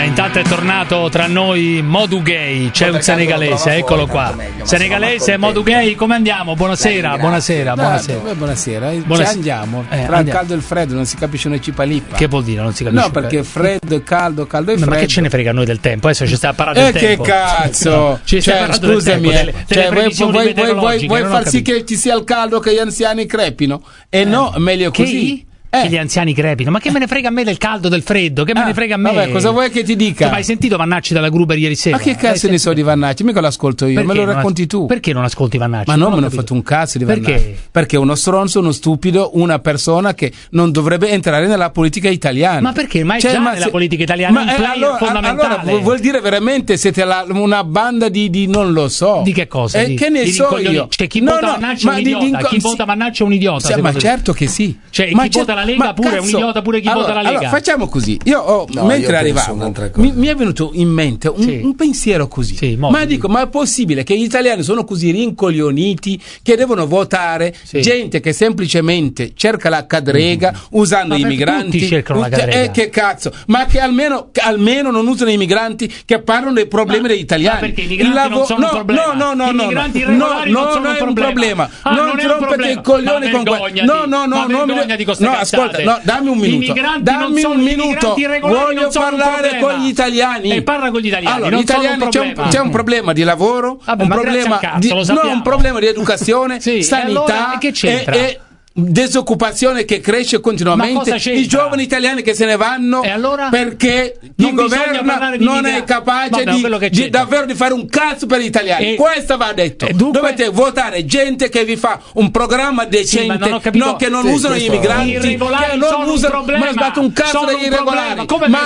Intanto è tornato tra noi Modou Gueye, c'è un senegalese, eccolo qua. Senegalese, Modou Gueye, come andiamo? Buonasera, buonasera. Ci andiamo. Tra il caldo e il freddo non si capisce una cipalippa. Che vuol dire non si capisce? No, perché freddo, caldo e freddo. Ma che ce ne frega a noi del tempo? Adesso ci sta a parlare del tempo. Che cazzo? Scusami, vuoi far sì che ci sia il caldo, che gli anziani crepino? E no, meglio così. Che gli anziani crepino, ma che me ne frega a me del caldo, del freddo, che me ne frega a me? Vabbè, cosa vuoi che ti dica? Tu hai sentito Vannacci dalla Gruber ieri sera? Ma che cazzo ne so di Vannacci? Mica lo ascolto io, me lo racconti tu. Perché non ascolti Vannacci? Ma no, me ne ho fatto un cazzo di Vannacci. Perché? Perché è uno stronzo, uno stupido, una persona che non dovrebbe entrare nella politica italiana. Ma perché? Ma è già nella politica italiana un player fondamentale. Allora, vuol dire veramente siete una banda di non lo so. Di che cosa? Che ne so io? Cioè, chi vota Vannacci è un idiota, chi vota Vannacci è un idiota. Ma certo che sì. Cioè, chi vota la Lega pure è un idiota, pure chi vota la Lega. Allora, facciamo così. Mentre arrivavo, mi è venuto in mente un pensiero così. Sì, ma è possibile che gli italiani sono così rincoglioniti che devono votare gente che semplicemente cerca la cadrega usando i migranti? Tutti cercano la cadrega. Che cazzo? Ma che almeno non usano i migranti che parlano dei problemi degli italiani. Perché i migranti non sono un problema. No. I migranti irregolari non sono un problema. Non rompete i coglioni con questo. No, ascolta, dammi un minuto. Voglio parlare con gli italiani. E parla con gli italiani. Allora, gli italiani c'è un problema di lavoro, un problema di educazione, sanità e disoccupazione che cresce continuamente, i giovani italiani che se ne vanno perché chi governa non è capace di davvero di fare un cazzo per gli italiani. Questo va detto. Dovete votare gente che vi fa un programma decente, che non usano gli immigranti, che non usano, ma sbatte un cazzo degli irregolari.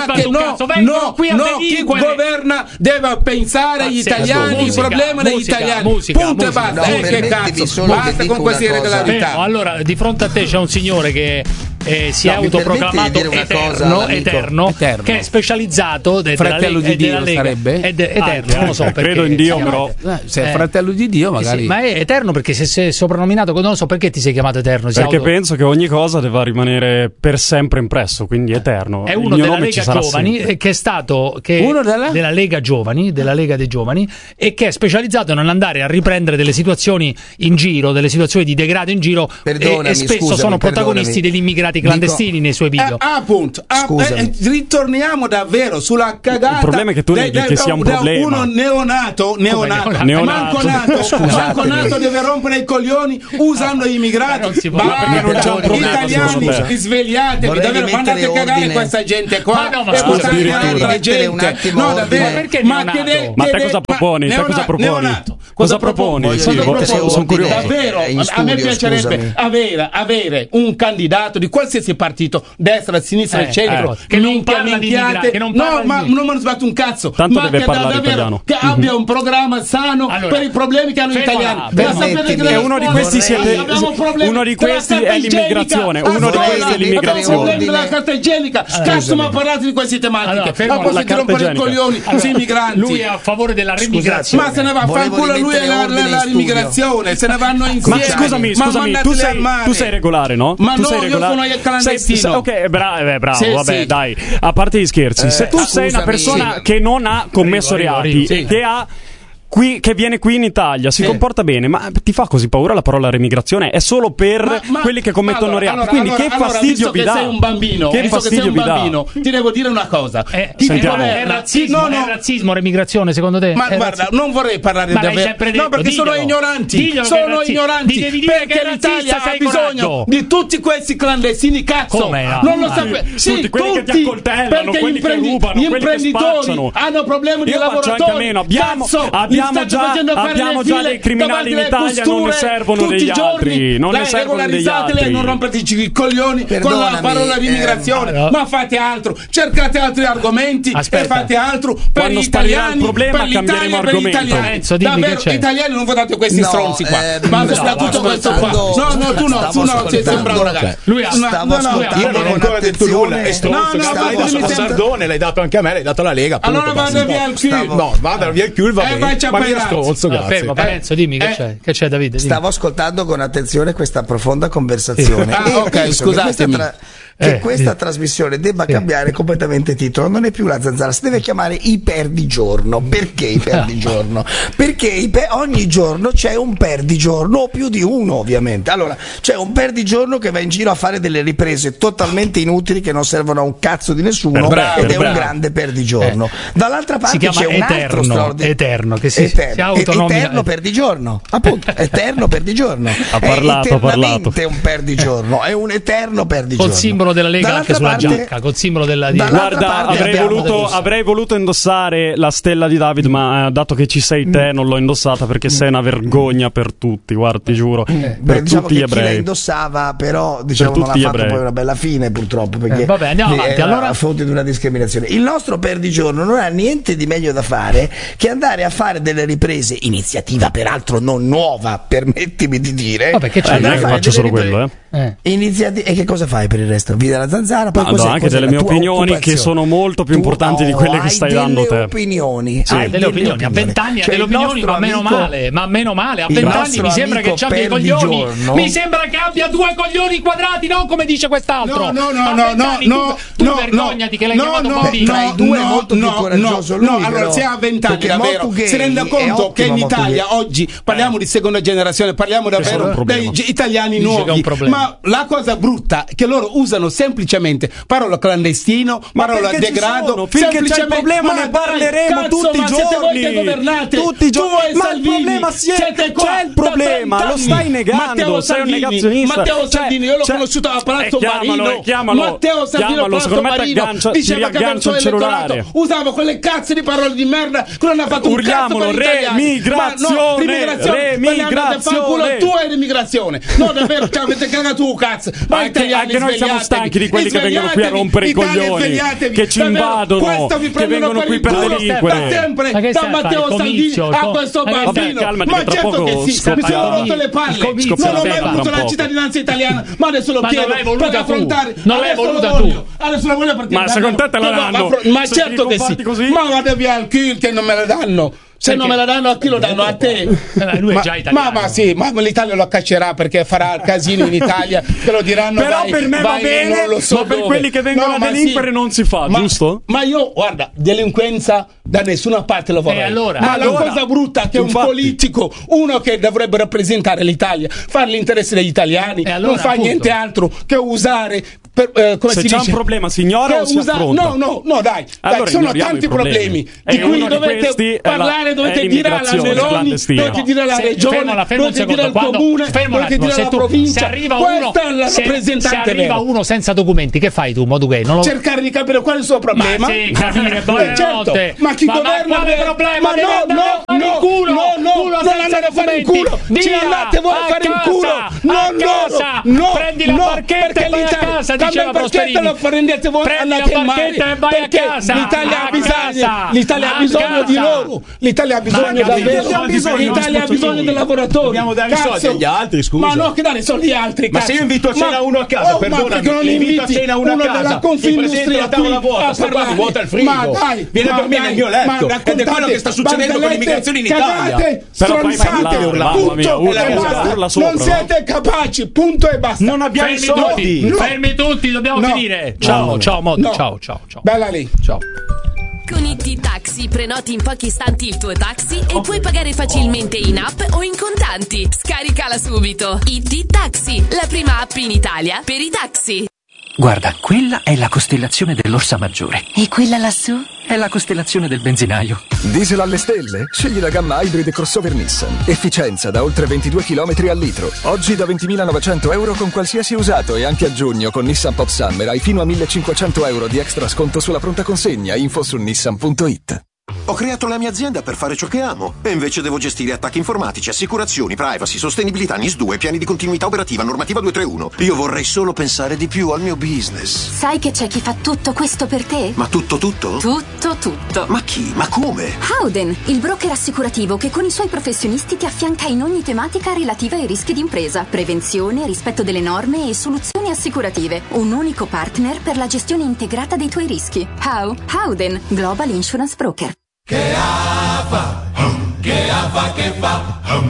Chi governa deve pensare agli italiani, il problema degli italiani, punto e basta. Che cazzo, basta con queste irregolarità. Allora, di fronte a te c'è un signore che si è autoproclamato eterno, che è specializzato fratello di Dio sarebbe? Eterno, non lo so, credo in Dio, però se è fratello di Dio magari ma è eterno perché se sei soprannominato, non lo so perché ti sei chiamato eterno, perché penso che ogni cosa deva rimanere per sempre impresso, quindi eterno. È uno della Lega Giovani che è stato uno della Lega Giovani, della Lega dei Giovani, e che è specializzato nell'andare a riprendere delle situazioni in giro, delle situazioni di degrado in giro, e spesso sono protagonisti degli immigrati clandestini nei suoi video. Appunto, ritorniamo davvero sulla cagata. Il problema è che tu neghi che sia un problema. Uno neonato manco nato deve rompere i coglioni usando gli immigrati. Italiani, svegliatevi, davvero, mandate a cagare questa gente qua. No, davvero. Ma te cosa proponi? Cosa proponi? Sono curioso. Davvero, a me piacerebbe avere un candidato di qualsiasi partito, destra, sinistra, centro, che non parla di immigrati, non mi ha sbattuto un cazzo, tanto ma deve parlare italiano, che abbia un programma sano per i problemi che hanno gli italiani. E uno di questi è l'immigrazione. Uno di questi è l'immigrazione. Abbiamo problemi della carta igienica. Cazzo, ma parlate di queste tematiche. Ma posso rompere i coglioni sui migranti. Lui è a favore della remigrazione. Ma se ne va a far culo lui e l'immigrazione, se ne vanno insieme. Ma scusami, tu sei regolare, no? Ma no, io sono clandestino. Ok, bravo, vabbè, dai. A parte gli scherzi, se tu sei una persona che non ha commesso reati, che viene qui in Italia, si comporta bene, ma ti fa così paura la parola remigrazione? È solo per quelli che commettono reati. Quindi che fastidio vi dà? Sei un bambino, che fastidio vi dà? Ti devo dire una cosa. È razzismo, remigrazione, secondo te? Ma guarda, non vorrei parlare davvero. No, perché sono ignoranti. Sono ignoranti. Perché l'Italia ha bisogno di tutti questi clandestini, cazzo. Non lo sapete. Tutti quelli che ti accoltellano, quelli che rubano, gli quelli che spacciano. hanno problemi di lavoratori. Abbiamo già dei criminali in Italia, non ne servono degli altri. Non ne servono degli altri. Non rompeteci i coglioni con la parola di immigrazione, ma fate altro, cercate altri argomenti e fate altro per gli italiani, per l'Italia, per gli italiani. Davvero, italiani non votate questi stronzi qua, ma soprattutto questo qua. No, tu no, sei un bravo ragazzo. Io non ho ancora detto nulla. E stronzo, l'hai dato a Sardone, l'hai dato anche a me, l'hai dato alla Lega. Allora vada via il cul. No, vada via il cul, va bene. Ma io stronzo, grazie. Fermo, Parenzo, dimmi che c'è Davide. Stavo ascoltando con attenzione questa profonda conversazione. Ok, scusatemi. che questa trasmissione debba cambiare completamente titolo. Non è più La Zanzara, si deve chiamare I Perdigiorno. Perché I Perdigiorno? Perché ogni giorno c'è un perdigiorno, o più di uno ovviamente. Allora, c'è un perdigiorno che va in giro a fare delle riprese totalmente inutili che non servono a un cazzo di nessuno, ed è un grande perdigiorno. Dall'altra parte c'è un altro straordinario Eterno, che si autonomina. Eterno Perdigiorno, appunto, Eterno Perdigiorno. Ha parlato. È un perdigiorno, è un eterno perdigiorno. Col simbolo della Lega anche sulla giacca, col simbolo della Guarda, avrei voluto indossare la stella di David, ma dato che ci sei te non l'ho indossata perché sei una vergogna per tutti, guarda, ti giuro, per diciamo tutti gli ebrei. Chi la indossava però non ha fatto poi una bella fine purtroppo, perché vabbè, andiamo avanti, allora, a fonte di una discriminazione. Il nostro perdigiorno non ha niente di meglio da fare che andare a fare delle riprese, iniziativa peraltro non nuova, permettimi di dire. Vabbè, che c'è? Faccio solo quello, E che cosa fai per il resto? Vita la Zanzara? Poi anche delle mie opinioni che sono molto più importanti di quelle che stai dando te. Opinioni. Sì. Hai delle opinioni. A 20 anni hai delle opinioni, ma meno male. Ma meno male. A 20 anni mi sembra che abbia i coglioni. Mi sembra che abbia 2 coglioni quadrati, non come dice quest'altro. No. Tu vergognati che l'hai chiamato bambino. Tra i due è molto più coraggioso lui. Allora, se ha 20 anni davvero si rende conto che in Italia oggi parliamo di seconda generazione, parliamo davvero degli italiani nuovi, ma la cosa brutta è che loro usano semplicemente parola clandestino, parola degrado. Finché c'è il problema ne parleremo tutti i giorni. Tutti i giorni. Ma il problema c'è il problema, lo stai negando, sei un negazionista. Matteo Salvini, io l'ho conosciuto a Palazzo Marino. Matteo Salvini a Palazzo Marino diceva che verso l'elettorato usava quelle cazzo di parole di merda che non ha fatto un cazzo per gli italiani. Remigrazione. Tu hai l'immigrazione. No, davvero, ci avete cagato un cazzo. Ma anche noi siamo stanchi di quelli che vengono qui a rompere i coglioni, che ci invadono, che vengono qui per delinquere. Sempre da Matteo Salvini a questo bambino. Ma certo che sì, mi sono rotto le palle. Non ho mai avuto la cittadinanza italiana, ma adesso lo chiedo per affrontare. Non l'hai voluta tu. Adesso la voglio partire. Ma secondo te la danno? Ma certo che sì. Ma vada via al kill che non me la danno. Se non me la danno a chi lo danno? A te? Lui è già italiano. Ma sì, ma l'Italia lo caccerà perché farà casino in Italia, te lo diranno. Però per me va bene, non lo so, ma per quelli che vengono a delinquere non si fa, giusto? Ma io, guarda, delinquenza da nessuna parte lo vorrei. La cosa brutta è che un politico, uno che dovrebbe rappresentare l'Italia, fare l'interesse degli italiani, non fa niente altro che usare. Come se si c'è dice? un problema si ignora o si affronta? No, dai, allora sono tanti problemi di cui dovete parlare, dovete dire alla Meloni, dovete dire alla regione, dovete dire al comune, dovete dire alla provincia. Se arriva uno senza documenti, che fai tu, Moduguay? Cercare di capire qual è il suo problema. Ma sì, capire, certo. Ma chi governa? Quale problema? No, non andate a fare in culo. Ci andate voi a fare in culo. No, prendi la barchetta e vai a casa. Perché te lo prendete voi? Andate in mare, perché l'Italia ha bisogno di loro. L'Italia ha bisogno davvero. L'Italia ha bisogno dei lavoratori. Dobbiamo dare i soldi agli altri, scusa. Ma no, che dare i soldi agli altri. Ma se io invito a cena uno a casa, perdonami, non invito a cena uno a casa, della Confindustria qui vuota il frigo, viene a dormire nel mio letto, ed è quello che sta succedendo con l'immigrazione in Italia. Stronzate, non siete capaci, punto e basta. Non abbiamo i soldi. Fermi tutti, dobbiamo finire. Ciao, Mod. Ciao. Bella lì. Ciao. Con IT Taxi prenoti in pochi istanti il tuo taxi e puoi pagare facilmente in app o in contanti. Scaricala subito. IT Taxi, la prima app in Italia per i taxi. Guarda, quella è la costellazione dell'Orsa Maggiore. E quella lassù? È la costellazione del benzinaio. Diesel alle stelle? Scegli la gamma Hybrid crossover Nissan. Efficienza da oltre 22 km al litro. Oggi da 20.900 euro con qualsiasi usato, e anche a giugno con Nissan Pop Summer hai fino a 1.500 euro di extra sconto sulla pronta consegna. Info su nissan.it. Ho creato la mia azienda per fare ciò che amo e invece devo gestire attacchi informatici, assicurazioni, privacy, sostenibilità, NIS2, piani di continuità operativa, normativa 231. Io vorrei solo pensare di più al mio business. Sai che c'è chi fa tutto questo per te? Ma tutto? Tutto. Ma chi? Ma come? Howden, il broker assicurativo che con i suoi professionisti ti affianca in ogni tematica relativa ai rischi d'impresa, prevenzione, rispetto delle norme e soluzioni assicurative. Un unico partner per la gestione integrata dei tuoi rischi. Howden, Global Insurance Broker. Che fa?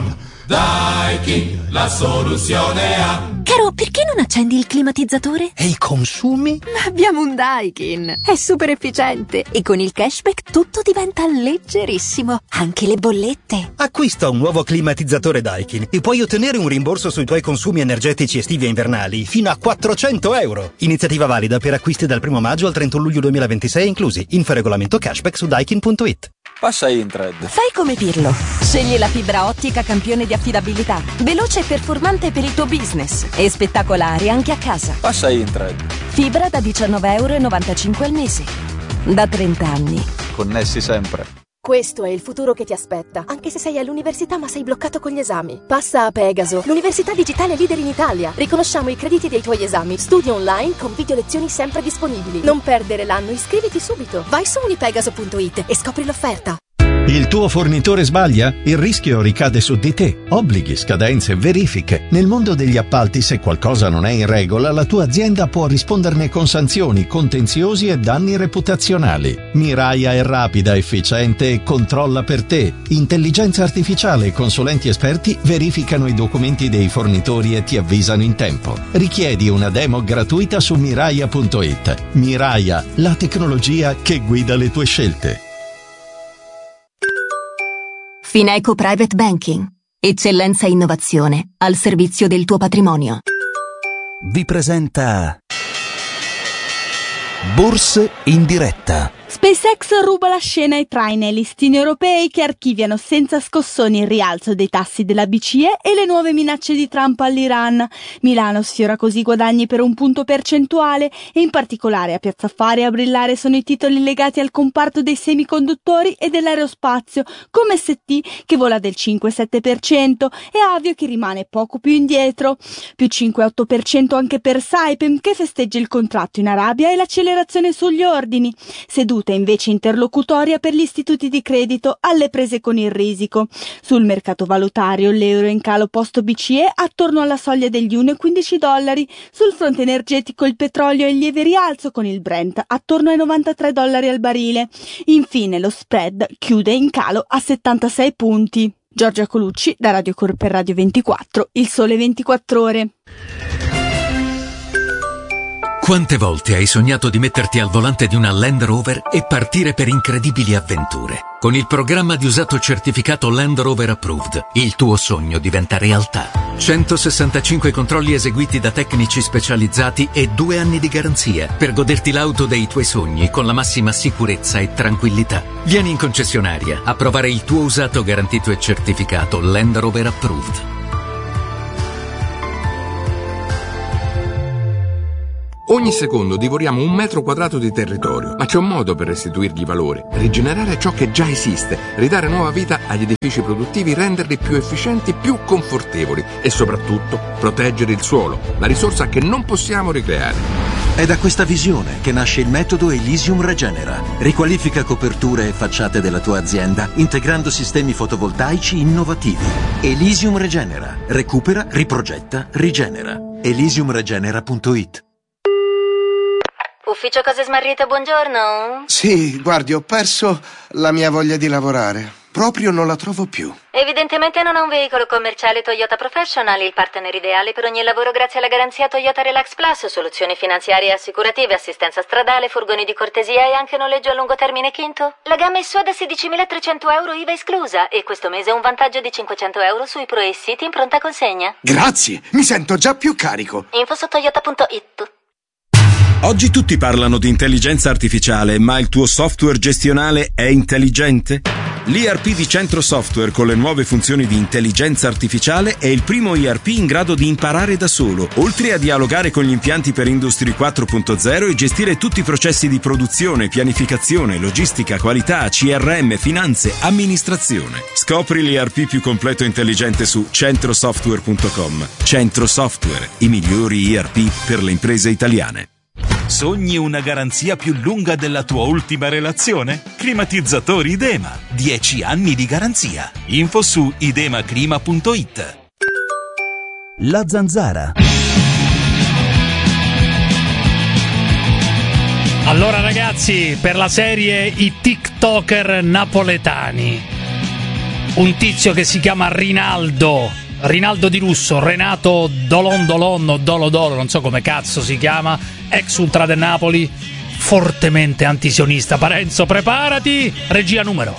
Daikin, la soluzione A. Caro, perché non accendi il climatizzatore? E i consumi? Ma abbiamo un Daikin. È super efficiente e con il cashback tutto diventa leggerissimo, anche le bollette. Acquista un nuovo climatizzatore Daikin e puoi ottenere un rimborso sui tuoi consumi energetici estivi e invernali fino a 400 euro. Iniziativa valida per acquisti dal 1 maggio al 31 luglio 2026 inclusi. Info regolamento cashback su daikin.it. Passa Intred. Fai come Pirlo. Scegli la fibra ottica campione di affidabilità, veloce e performante per il tuo business e spettacolare anche a casa. Passa Intred. Fibra da €19,95 al mese. Da 30 anni. Connessi sempre. Questo è il futuro che ti aspetta, anche se sei all'università ma sei bloccato con gli esami. Passa a Pegaso, l'università digitale leader in Italia. Riconosciamo i crediti dei tuoi esami, studi online con video lezioni sempre disponibili. Non perdere l'anno, iscriviti subito. Vai su unipegaso.it e scopri l'offerta. Il tuo fornitore sbaglia? Il rischio ricade su di te. Obblighi, scadenze, verifiche. Nel mondo degli appalti, se qualcosa non è in regola, la tua azienda può risponderne con sanzioni, contenziosi e danni reputazionali. Miraia è rapida, efficiente e controlla per te. Intelligenza artificiale e consulenti esperti verificano i documenti dei fornitori e ti avvisano in tempo. Richiedi una demo gratuita su miraia.it. Miraia, la tecnologia che guida le tue scelte. Fineco Private Banking. Eccellenza e innovazione al servizio del tuo patrimonio. Vi presenta Borse in diretta. SpaceX ruba la scena ai traine, listini europei che archiviano senza scossoni il rialzo dei tassi della BCE e le nuove minacce di Trump all'Iran. Milano sfiora così guadagni per 1 punto percentuale e in particolare a Piazza Affari a brillare sono i titoli legati al comparto dei semiconduttori e dell'aerospazio, come ST che vola del 5,7% e Avio che rimane poco più indietro. Più 5,8% anche per Saipem che festeggia il contratto in Arabia e l'accelerazione sugli ordini. Seduta invece interlocutoria per gli istituti di credito alle prese con il risico. Sul mercato valutario l'euro in calo post BCE attorno alla soglia degli $1,15. Sul fronte energetico il petrolio è in lieve rialzo con il Brent attorno ai $93 al barile. Infine lo spread chiude in calo a 76 punti. Giorgia Colucci da Radio Cor per Radio 24, Il Sole 24 Ore. Quante volte hai sognato di metterti al volante di una Land Rover e partire per incredibili avventure? Con il programma di usato certificato Land Rover Approved, il tuo sogno diventa realtà. 165 controlli eseguiti da tecnici specializzati e 2 anni di garanzia per goderti l'auto dei tuoi sogni con la massima sicurezza e tranquillità. Vieni in concessionaria a provare il tuo usato garantito e certificato Land Rover Approved. Ogni secondo divoriamo 1 metro quadrato di territorio, ma c'è un modo per restituirgli valore, rigenerare ciò che già esiste, ridare nuova vita agli edifici produttivi, renderli più efficienti, più confortevoli e soprattutto proteggere il suolo, la risorsa che non possiamo ricreare. È da questa visione che nasce il metodo Elysium Regenera. Riqualifica coperture e facciate della tua azienda integrando sistemi fotovoltaici innovativi. Elysium Regenera. Recupera, riprogetta, rigenera. Elysiumregenera.it. Ufficio Cose Smarrite, buongiorno. Sì, guardi, ho perso la mia voglia di lavorare. Proprio non la trovo più. Evidentemente non ha un veicolo commerciale Toyota Professional, il partner ideale per ogni lavoro grazie alla garanzia Toyota Relax Plus, soluzioni finanziarie e assicurative, assistenza stradale, furgoni di cortesia e anche noleggio a lungo termine quinto. La gamma è sua da €16.300 IVA esclusa e questo mese un vantaggio di €500 sui Pro e City in pronta consegna. Grazie, mi sento già più carico. Info su toyota.it. Oggi tutti parlano di intelligenza artificiale, ma il tuo software gestionale è intelligente? L'ERP di Centro Software con le nuove funzioni di intelligenza artificiale è il primo ERP in grado di imparare da solo, oltre a dialogare con gli impianti per Industry 4.0 e gestire tutti i processi di produzione, pianificazione, logistica, qualità, CRM, finanze, amministrazione. Scopri l'ERP più completo e intelligente su centrosoftware.com. Centro Software, i migliori ERP per le imprese italiane. Sogni una garanzia più lunga della tua ultima relazione? Climatizzatori Idema. 10 anni di garanzia. Info su idemaclima.it. La Zanzara. Allora ragazzi, per la serie I TikToker napoletani. un tizio che si chiama Rinaldo Di Russo, Renato Dolon o Dolo, non so come cazzo si chiama, ex ultra del Napoli, fortemente antisionista. Parenzo, preparati, regia numero.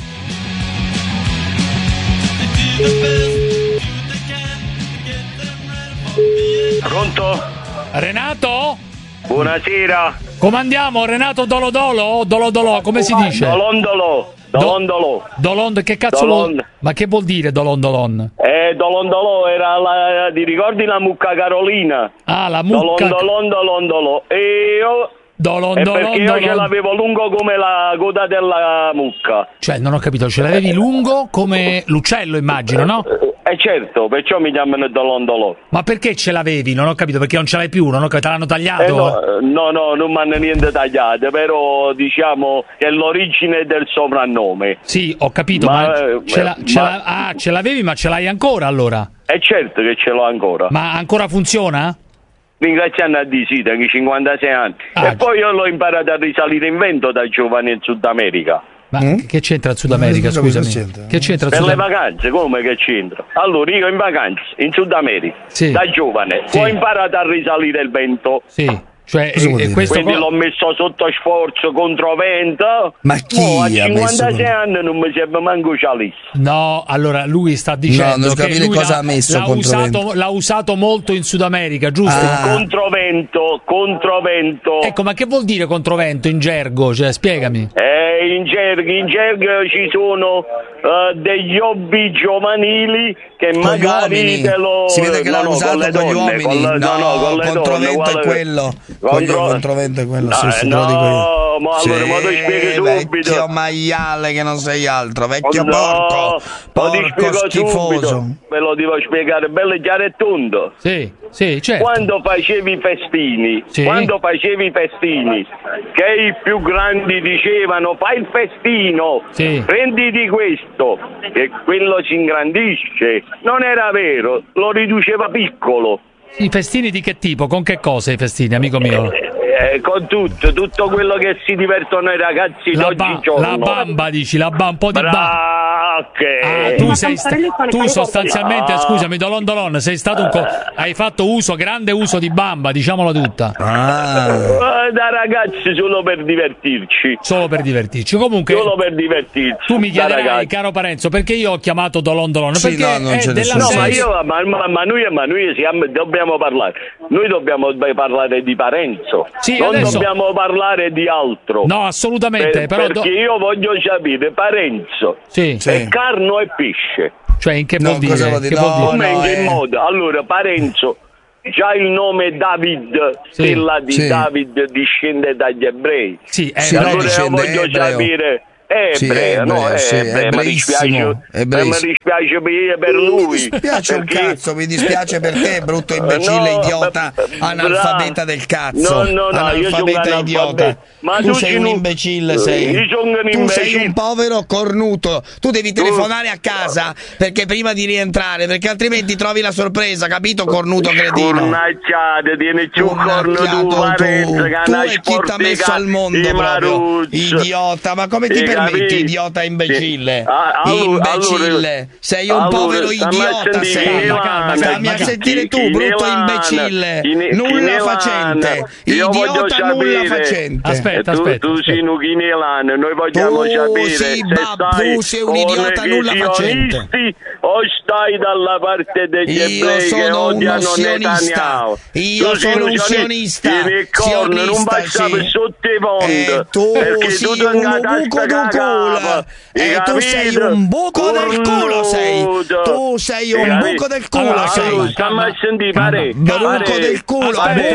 Pronto? Renato? Buonasera. Come andiamo, Renato Dolodolo, come si dice? Dolondolo. Che cazzo ma che vuol dire Dolondolon? Dolondolo era ti ricordi la mucca Carolina? Ah, la mucca Dolondolo. E io perché io ce l'avevo lungo come la coda della mucca. Cioè, non ho capito, ce l'avevi lungo come l'uccello, immagino, no? Certo, perciò mi chiamano Dolondolo. Ma perché ce l'avevi? Non ho capito, perché non ce l'hai più, non ho capito, te l'hanno tagliato? No, non mi hanno niente tagliato, però diciamo che è l'origine del soprannome. Sì, ho capito, ce l'avevi, ma ce l'hai ancora allora? È certo che ce l'ho ancora. Ma ancora funziona? Ringraziando a di sì, tengo 56 anni. E poi io l'ho imparato a risalire in vento da giovane in Sud America. Ma che c'entra il Sud America, scusami? Che c'entra per le vacanze, come che c'entra? Allora, io in vacanza, in Sud America, da giovane, ho imparato a risalire il vento. Sì. Cioè, quindi l'ho messo sotto sforzo contro vento. Ma chi a 56 anni non mi serve manco cialisse. No, allora lui sta dicendo che lui cosa ha messo l'ha usato molto in Sud America, giusto? Controvento. Ecco, ma che vuol dire controvento in gergo? Cioè, spiegami. In gergo ci sono degli hobby giovanili che con magari te lo... Si vede che l'ha usato con gli uomini. Controvento è quello. Controvento è quello, ma allora ma tu spieghi subito. Vecchio maiale che non sei altro, vecchio porco schifoso. Subito. Me lo devo spiegare bello e chiaro e tondo. Sì, certo. Quando facevi i festini, che i più grandi dicevano fai il festino, prenditi questo, che quello si ingrandisce. Non era vero, lo riduceva piccolo. I festini di che tipo? Con che cosa i festini, amico mio? Con tutto quello che si divertono i ragazzi d'oggigiorno. La bamba, dici, un po' di bamba. Tu sostanzialmente, scusami, Dolon, sei stato hai fatto grande uso di bamba, diciamola tutta. Da ragazzi solo per divertirci. Comunque, solo per divertirci. Tu mi chiederai, caro Parenzo, perché io ho chiamato Dolon? Perché ma noi dobbiamo parlare. Noi dobbiamo parlare di Parenzo. Non dobbiamo parlare di altro. No, assolutamente. Perché io voglio capire Parenzo. È carne e pesce. Cioè, in che vuol dire? In che modo? Allora, Parenzo, già il nome David, stella di David, discende dagli ebrei. Allora io voglio capire. Ebreo, mi dispiace per lui. Mi dispiace un cazzo, mi dispiace per te, brutto imbecille, idiota, analfabeta del cazzo. Io sono un idiota. Ma tu sei un imbecille, tu sei un povero cornuto. Tu devi telefonare a casa perché prima di rientrare, perché altrimenti trovi la sorpresa, capito, cornuto cretino? Cornacciate, tieni più corno tu, Parenzo, tu e chi t'ha messo al mondo proprio, idiota, ma come ti permetti, idiota imbecille? Imbecille, sei un povero idiota, sei. Stammi a sentire tu, brutto imbecille, nulla facente, idiota nulla facente. Aspetta. Tu sei un chinelano, noi vogliamo sapere se sei un idiota nulla facente o stai dalla parte degli ebrei che odiano Netanyahu. Io sono un sionista, non basta per sotto i ponti, perché tu tu sei un buco del culo, tu sei un buco del culo, stammi a sentire, pare buco del culo,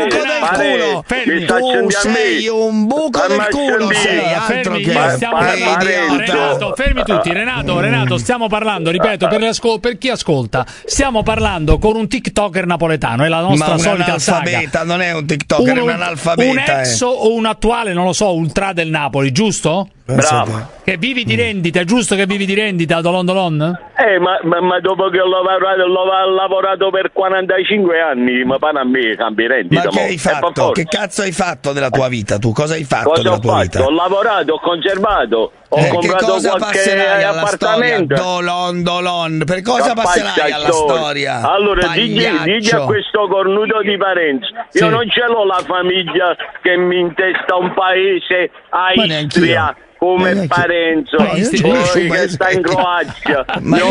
tu sei un buco del culo, altro che Renato, fermi tutti. Renato, stiamo parlando, ripeto, per ascolta, stiamo parlando con un TikToker napoletano, è la nostra solita saga. Non è un TikToker, è un analfabeta. Un ex o un attuale, non lo so, ultra del Napoli, giusto? Bravo. Che vivi di rendita, è giusto che vivi di rendita, Dolon Dolon? Ma dopo che ho lavorato per 45 anni, ma a me cambi rendita. Ma che hai fatto? Che cazzo hai fatto della tua vita? Tu cosa hai fatto della tua vita? Ho lavorato, ho conservato, ho comprato qualche appartamento. Dolon, per cosa passerai alla storia? Allora, digli a questo cornuto di Parenzo, io non ce l'ho la famiglia che mi intesta un paese a Istria come Parenzo, che sta in Croazia. Mio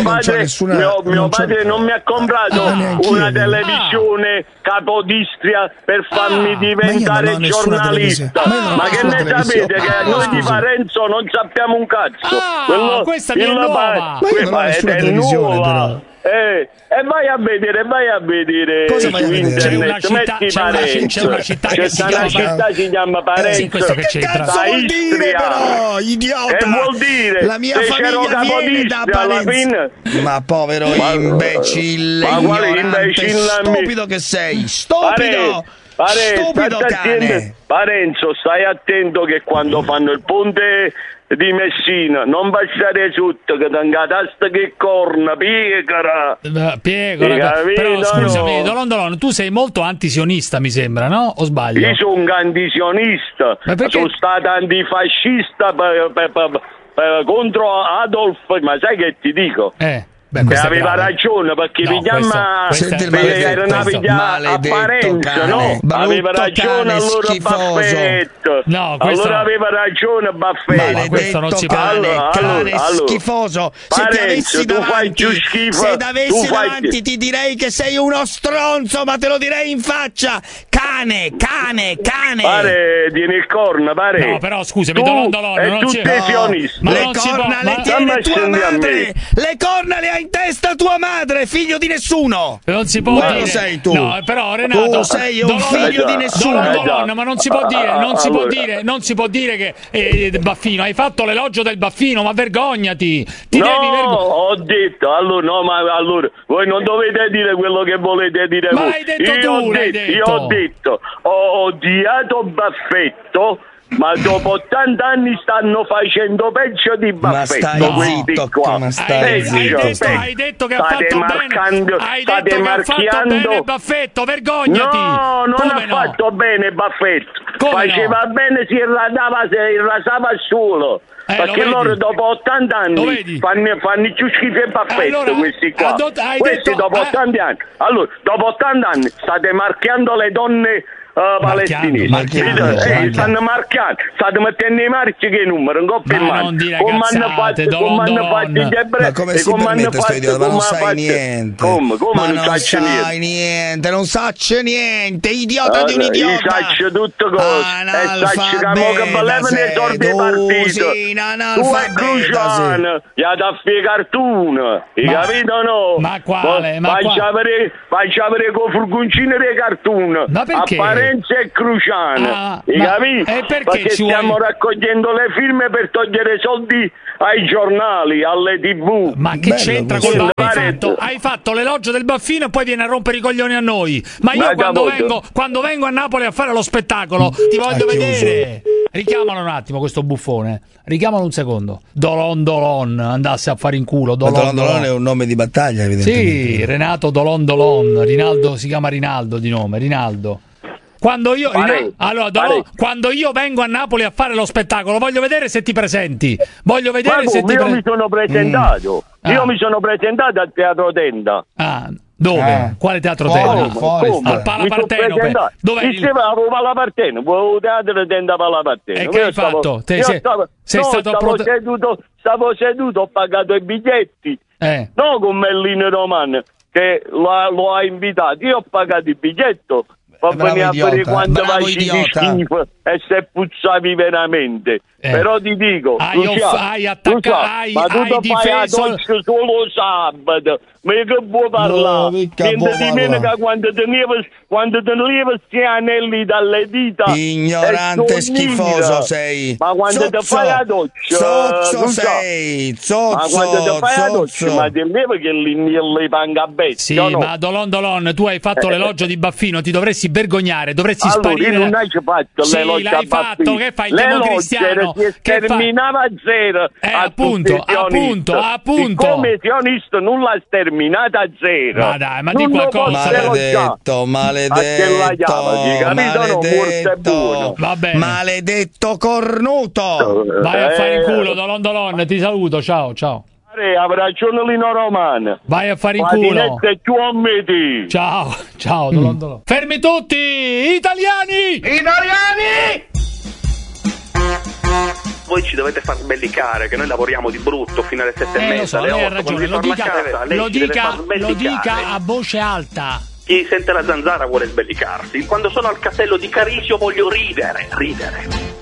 padre non mi ha comprato una televisione capodistria per farmi diventare giornalista. Ma che ne sapete che noi di Parenzo non sappiamo un cazzo? Questa è nuova. Questa è nuova. E vai a vedere cosa su internet, c'è una città che si chiama Parenzo. Questo che c'entra? Cazzo vuol dire però, idiota? Che vuol dire? La mia famiglia viene da Parenzo. Ma povero imbecille, stupido che sei, stupido cane. Parenzo, stai attento che quando fanno il ponte di Messina non passare sotto che tenga tasta che corna piegara, però scusami, Dolon, tu sei molto antisionista, mi sembra, no? O sbaglio? Io sono un antisionista, sono stato antifascista contro Adolf, ma sai che ti dico? Aveva ragione, perché vi chiama era una piglia apparenza, no? Aveva ragione allora Baffetto. Allora aveva ragione Baffetto. Ma questo non si parla. Cane schifoso. Se ti avessi davanti ti direi che sei uno stronzo, ma te lo direi in faccia. Cane. Pare tieni il corno, pare. No, però scusami, Dolon, non ci ma le corna le tiene tua madre. Le corna le hai in testa tua madre, figlio di nessuno. Non si può dire. Lo sei tu. No, però Renato, tu sei un figlio di nessuno. Ma non si può dire, non si può dire che Baffino, hai fatto l'elogio del Baffino, ma vergognati. Ho detto, allora voi non dovete dire quello che volete dire voi. Ma hai detto Io ho detto, ho odiato Baffetto, ma dopo 80 anni stanno facendo peggio di Baffetto. Hai detto che ha fatto bene. Hai detto che ha fatto bene Baffetto, vergognati. No, non ha fatto bene Baffetto. Faceva bene, si rasava solo. Perché loro dopo 80 anni fanno più schifo e Baffetto, questi qua. Questi dopo 80 anni. Allora, dopo 80 anni state marchiando le donne palestinesi. Stanno marchiando, state mettendo i marchi che numero, un coppia in mano. Come hanno fatto gli ebrei? Ma come si permette sto idiota? Ma non sai niente. Come non sai niente? Non saccio niente, idiota di un idiota. Io saccio tutto cosa. E saccio che mo che volevano i sordi partito. Tu è Cruciano, gli ha da spiegare tu, hai capito no? Ma quale? Faccia avere con furgoncine dei cartoon. Ma perché? E Cruciano, perché stiamo raccogliendo le firme per togliere soldi ai giornali, alle TV. Ma che c'entra con hai fatto l'elogio del Baffino e poi vieni a rompere i coglioni a noi. Ma io quando vengo a Napoli a fare lo spettacolo ti voglio vedere. Richiamalo un attimo questo buffone. Richiamalo un secondo. Dolon andasse a fare in culo. Dolon è un nome di battaglia, evidentemente. Sì, Renato Dolon. Rinaldo si chiama Rinaldo di nome. Rinaldo. Quando io vengo a Napoli a fare lo spettacolo, voglio vedere se ti presenti. Mi sono presentato. Io mi sono presentato al Teatro Tenda. Dove? Quale Teatro Tenda? Al Palaparteno. Dove? Al Palaparteno. Il Teatro Tenda Palaparteno. E che hai fatto? Stavo seduto, ho pagato i biglietti. No con Mellino Romano che lo ha invitato. Io ho pagato il biglietto. Va bene a vedere quando vai di schifo e se puzzavi veramente. Però ti dico, hai difeso solo sabato. Ma che vuoi parlare? Niente di meno che quando tenevi sti anelli dalle dita. Ignorante schifoso sei. Ma quando ti fai la doccia, zozzo sei, zozzo. Ma quando ti fai la doccia, ma ti levi che li pangabetti. Sì, no? Ma Dolon, tu hai fatto l'elogio di Baffino, ti dovresti vergognare, dovresti sparire. Io non hai fatto l'elogio l'hai fatto, che fai il democristiano? Si sterminava a zero. Appunto. Come sionista non l'ha sterminata a zero. Ma dai, ma di qualcosa. Maledetto cornuto. Vai a fare in culo, Dolon, ti saluto, ciao. Avrà ragione Lino Romano. Vai a fare in culo. Ciao, Dolon. Fermi tutti, italiani! Voi ci dovete far sbellicare, che noi lavoriamo di brutto fino alle 7:30, alle 8. Lei ha ragione, lo dica a voce alta. Chi sente la zanzara vuole sbellicarsi. Quando sono al castello di Carisio voglio ridere.